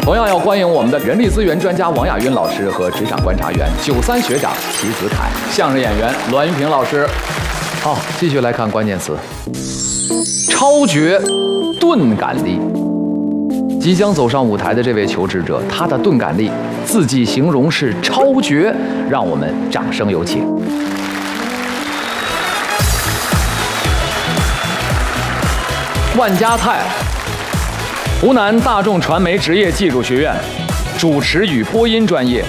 同样要欢迎我们的人力资源专家王亚云老师和职场观察员93学长齐子凯，相声演员栾云平老师。好，继续来看关键词：超绝钝感力。即将走上舞台的这位求职者，他的钝感力自己形容是超绝，让我们掌声有请。万家泰，湖南大众传媒职业技术学院主持与播音专业。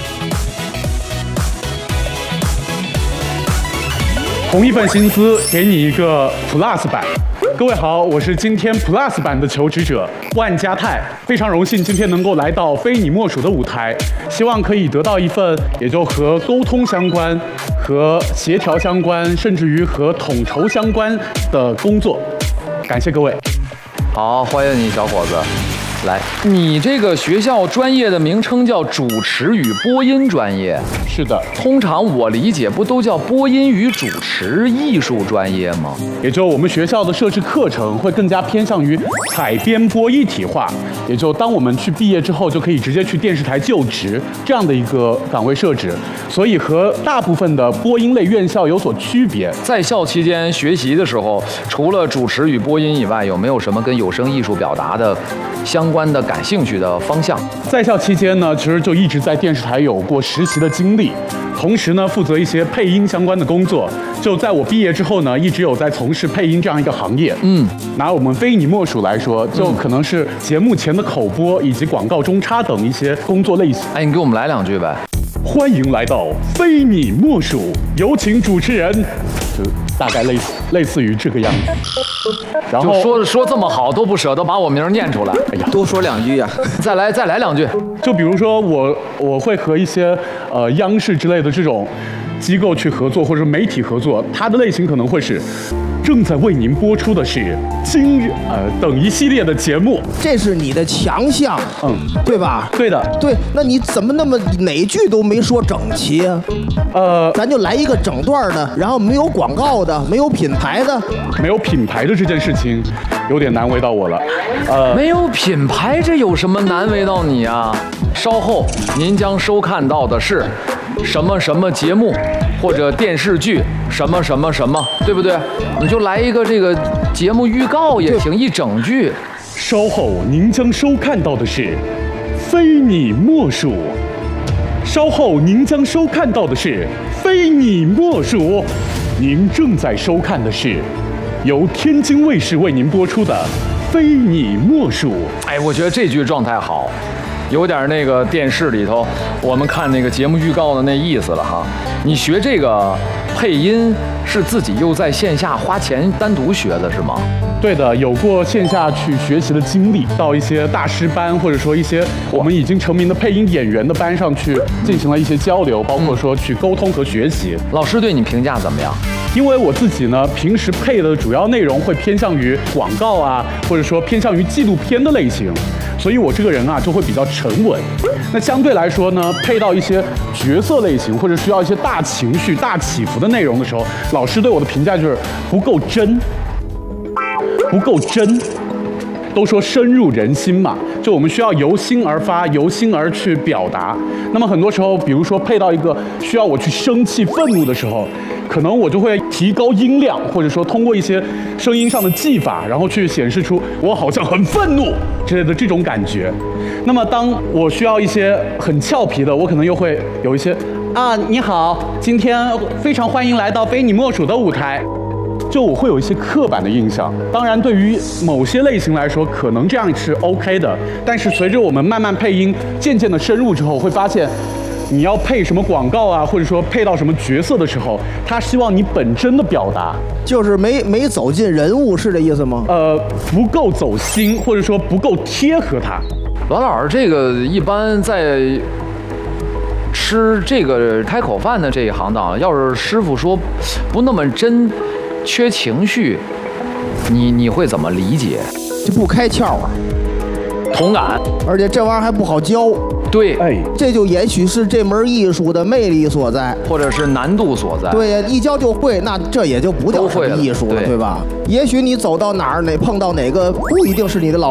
同一份薪资给你一个 Plus 版。各位好，我是今天 Plus 版的求职者万家泰，非常荣幸今天能够来到非你莫属的舞台，希望可以得到一份也就和沟通相关、和协调相关，甚至于和统筹相关的工作。感谢各位。 好，欢迎你，小伙子。来，你这个学校专业的名称叫主持与播音专业。 是的， 通常我理解不都叫播音与主持艺术专业吗？ 也就我们学校的设置课程会更加偏向于采编播一体化，也就当我们去毕业之后就可以直接去电视台就职这样的一个岗位设置，所以和大部分的播音类院校有所区别。 在校期间学习的时候，除了主持与播音以外，有没有什么跟有声艺术表达的相关的感兴趣的方向？ 在校期间呢，其实就一直在电视台有过实习的经历，同时呢负责一些配音相关的工作。就在我毕业之后呢，一直有在从事配音这样一个行业。拿我们非你莫属来说，就可能是节目前的口播以及广告中插等一些工作类型。 哎，你给我们来两句呗。 欢迎来到非你莫属，有请主持人。就大概类似于这个样子。然后就说这么好，都不舍得把我名念出来。 哎呀， 多说两句呀、 再来两句。 就比如说我会和一些央视之类的这种机构去合作，或者媒体合作，它的类型可能会是正在为您播出的是今日等一系列的节目。 这是你的强项，对吧？ 对的， 对。那你怎么那么哪句都没说整齐啊？咱就来一个整段的，然后没有广告的，没有品牌的。 没有品牌的这件事情有点难为到我了。 没有品牌，这有什么难为到你啊？稍后您将收看到的是什么什么节目，或者电视剧什么什么什么，对不对？你就来一个这个节目预告也行，一整句。 稍后您将收看到的是非你莫属。稍后您将收看到的是非你莫属。您正在收看的是由天津卫视为您播出的非你莫属。 哎，我觉得这句状态好，有点那个电视里头我们看那个节目预告的那意思了哈。你学这个配音是自己又在线下花钱单独学的是吗？ 对的，有过线下去学习的经历，到一些大师班或者说一些我们已经成名的配音演员的班上去进行了一些交流，包括说去沟通和学习。 老师对你评价怎么样？ 因为我自己呢，平时配的主要内容会偏向于广告啊，或者说偏向于纪录片的类型，所以我这个人啊就会比较沉稳。那相对来说呢，配到一些角色类型或者需要一些大情绪、大起伏的内容的时候，老师对我的评价就是不够真。不够真，都说深入人心嘛，就我们需要由心而发，由心而去表达。那么很多时候，比如说配到一个需要我去生气、愤怒的时候，可能我就会提高音量，或者说通过一些声音上的技法，然后去显示出我好像很愤怒之类的这种感觉。那么当我需要一些很俏皮的，我可能又会有一些你好，今天非常欢迎来到非你莫属的舞台。就我会有一些刻板的印象，当然对于某些类型来说，可能这样是 OK 的。但是随着我们慢慢配音，渐渐的深入之后，会发现，你要配什么广告啊，或者说配到什么角色的时候，他希望你本真的表达， 就是没走进人物，是这意思吗？ 不够走心，或者说不够贴合他。 栾老师，这个一般在吃这个开口饭的这一行当，要是师傅说不那么真。缺情绪，你会怎么理解？ 就不开窍啊， 同感， 而且这玩意儿还不好教。 对， 这就也许是这门艺术的魅力所在， 或者是难度所在。 对呀，一教就会，那这也就不叫什么艺术了，对吧？也许你走到哪儿碰到哪个，不一定是你的老